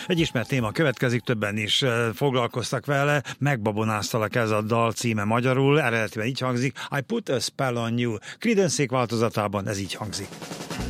Egy ismert téma következik, többen is foglalkoztak vele, Megbabonáztalak, ez a dal címe magyarul, eredetileg így hangzik, I put a spell on you. Creedence változatában ez így hangzik.